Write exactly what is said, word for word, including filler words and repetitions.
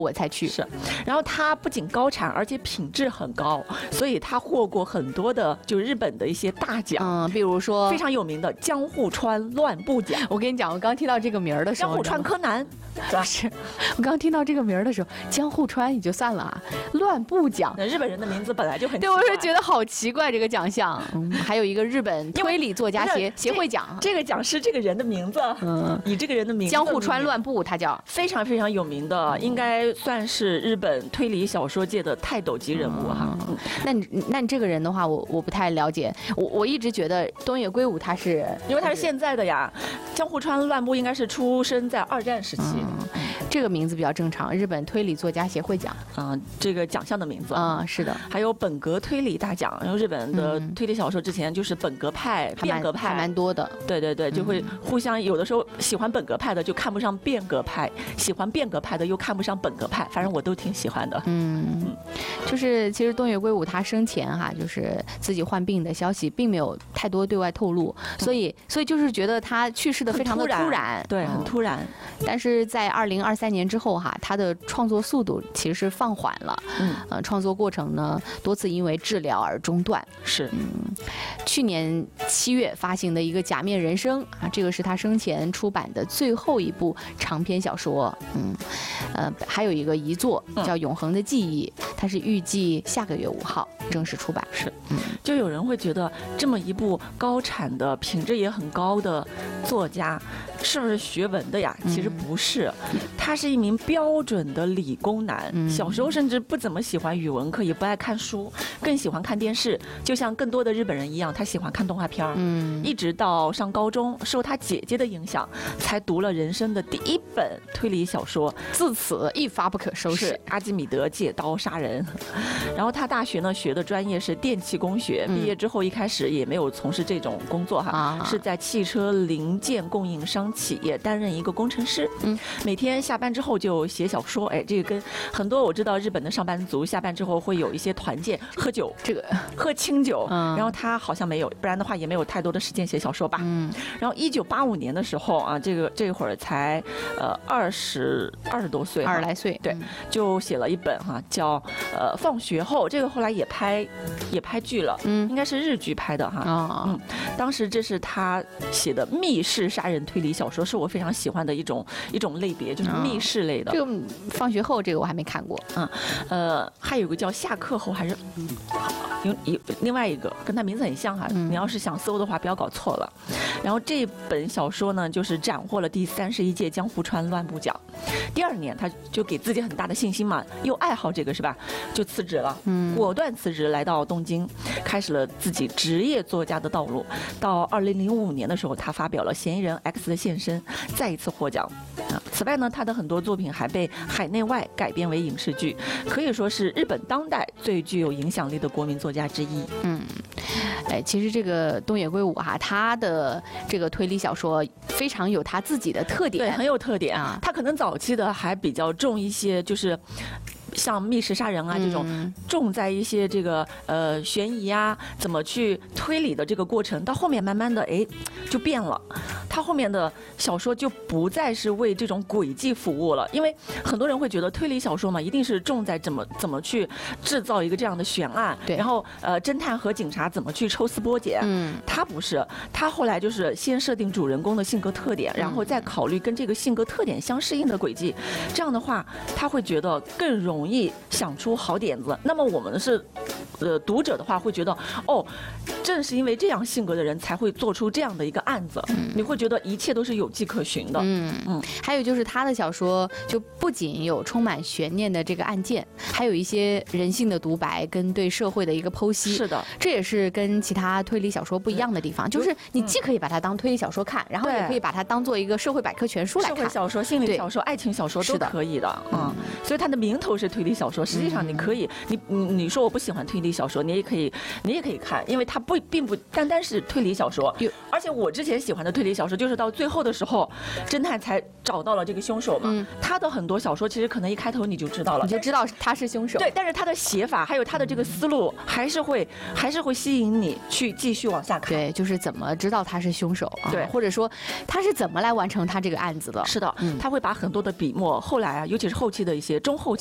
我才去。 是，然后它不仅高产，而且品质很高，所以它获过很多的就日本的一些大奖， 嗯，比如说非常有名的江户川乱步奖。 我跟你讲，我刚听到这个名儿的时候， 江户川柯南， 不是，我刚听到这个名儿的时候，江户川也就算了啊，乱步奖， 日本人的名字本来就很奇对， 怪， 我是觉得好奇怪这个奖项。嗯，还有一个日本推理作家协协会奖， 这个奖是这个人的名字，嗯，以这个人的名字， 江户川乱步，他叫非常非常有名的，应该算是日本推理小说界的泰斗级人物哈。 嗯，那你那你这个人的话，我我不太了解，我我一直觉得东野圭吾他是， 因为他是现在的呀，江户川乱步应该是出生在二战时期。 嗯，这个名字比较正常，日本推理作家协会奖， 嗯，这个奖项的名字啊、嗯，是的， 还有本格推理大奖，然后日本的推理小说之前就是本格派、 嗯、 变革派， 还蛮多的， 对对对，就会互相有的时候喜欢本格派的就看不上变革派，喜欢变革派的又看不上本格派，反正我都挺喜欢的。 嗯，就是其实东野圭吾他生前哈，就是自己患病的消息并没有太多对外透露，所以所以就是觉得他去世的非常的突然， 对，很突然。 但是在二零二三年之后哈，他的创作速度其实是放缓了，嗯，呃，创作过程呢多次因为治疗而中断。 是， 嗯，去年七月发行的一个《假面人生》啊，这个是他生前出版的最后一部长篇小说，嗯，呃，还有一个遗作叫《永恒的记忆》，它是预计下个月五号正式出版。 是，嗯，就有人会觉得这么一部高产的、品质也很高的作家，是不是学文的呀？其实不是，他是一名标准的理工男，小时候甚至不怎么喜欢语文课，也不爱看书，更喜欢看电视，就像更多的日本人一样，他喜欢看动画片儿。嗯，一直到上高中，受他姐姐的影响，才读了人生的第一本推理小说， 自此一发不可收拾，《 阿基米德借刀杀人》。然后他大学呢学的专业是电气工学，毕业之后一开始也没有从事这种工作哈，啊、是在汽车零件供应商企业担任一个工程师。嗯，每天下班之后就写小说，哎，这个跟很多我知道日本的上班族下班之后会有一些团建喝酒， 这个喝清酒，嗯、然后他好像没有，不然的话也没有太多的时间写小说吧。嗯，然后一九八五年的时候啊，这个这会儿才呃二十二十多岁， 二十来岁， 对，就写了一本哈叫呃放学后，这个后来也拍也拍剧了，嗯，应该是日剧拍的哈。哦、嗯，当时这是他写的密室杀人推理小说，是我非常喜欢的一种一种类别，就是密室类的。 这个放学后这个我还没看过啊，呃，还有个叫下课后还是有有另外一个跟他名字很像哈，嗯、你要是想搜的话不要搞错了。然后这本小说呢，就是斩获了第三十一届江户川乱步奖。第二年他就给自己很大的信心嘛，又爱好这个是吧，就辞职了，嗯，果断辞职来到东京，开始了自己职业作家的道路。到二零零五年的时候，他发表了《嫌疑人 X 的现身》，再一次获奖。啊，此外呢，他的很多作品还被海内外改编为影视剧，可以说是日本当代最具有影响力的国民作家之一。 嗯，哎，其实这个东野圭吾哈，他的这个推理小说非常有他自己的特点， 对，很有特点啊。他可能早期的还比较重一些，就是像密室杀人啊这种，重在一些这个呃悬疑啊，怎么去推理的这个过程。到后面慢慢的，哎，就变了。他后面的小说就不再是为这种轨迹服务了，因为很多人会觉得推理小说嘛，一定是重在怎么怎么去制造一个这样的悬案， 对， 然后呃侦探和警察怎么去抽丝剥茧。嗯，他不是，他后来就是先设定主人公的性格特点，然后再考虑跟这个性格特点相适应的轨迹。这样的话，他会觉得更容易想出好点子。那么我们是呃读者的话，会觉得哦，正是因为这样性格的人才会做出这样的一个案子，嗯、你会觉得一切都是有迹可循的。 嗯嗯。还有就是他的小说就不仅有充满悬念的这个案件，还有一些人性的独白跟对社会的一个剖析。 是的， 这也是跟其他推理小说不一样的地方，就是你既可以把它当推理小说看，然后也可以把它当做一个社会百科全书来看。 社会小说、心理小说、爱情小说都可以的。嗯，所以它的名头是推理小说，实际上你可以，你你你说我不喜欢推理理小说，你也可以你也可以看，因为它不并不单单是推理小说。而且我之前喜欢的推理小说，就是到最后的时候，侦探才找到了这个凶手嘛。嗯，他的很多小说其实可能一开头你就知道了， 你就知道他是凶手。 对，但是他的写法还有他的这个思路，还是会还是会吸引你去继续往下看。 对，就是怎么知道他是凶手啊？ 对， 或者说他是怎么来完成他这个案子的？ 是的，嗯，他会把很多的笔墨，后来啊，尤其是后期的一些中后期。